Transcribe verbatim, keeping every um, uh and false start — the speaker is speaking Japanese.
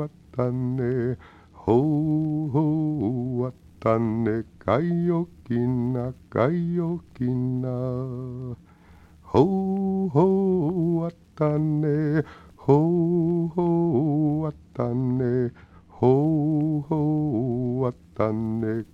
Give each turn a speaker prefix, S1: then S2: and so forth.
S1: 왔다ねほうほう왔다ねかいおきなかいおきなほうほう왔다ねほうほう왔다ねほうほう왔다ね